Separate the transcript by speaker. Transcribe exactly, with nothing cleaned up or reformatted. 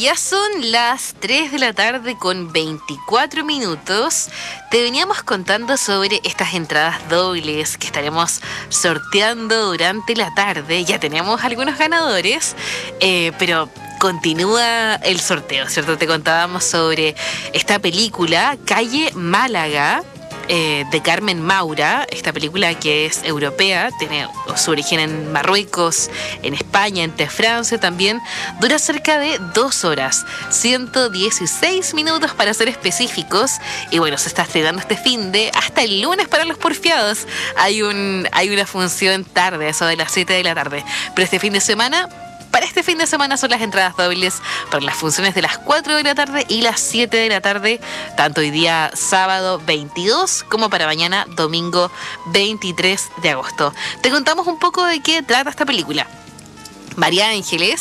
Speaker 1: ya son las tres de la tarde con veinticuatro minutos. Te veníamos contando sobre estas entradas dobles que estaremos sorteando durante la tarde. Ya tenemos algunos ganadores, eh, pero continúa el sorteo, ¿cierto? Te contábamos sobre esta película, Calle Málaga, Eh, de Carmen Maura, esta película que es europea, tiene su origen en Marruecos, en España, entre Francia también, dura cerca de dos horas, ciento dieciséis minutos para ser específicos, y bueno, se está estrenando este fin de hasta el lunes para los porfiados. Hay un hay una función tarde, eso de las siete de la tarde, pero este fin de semana... Para este fin de semana son las entradas dobles para las funciones de las cuatro de la tarde y las siete de la tarde, tanto hoy día sábado veintidós como para mañana domingo veintitrés de agosto. Te contamos un poco de qué trata esta película. María Ángeles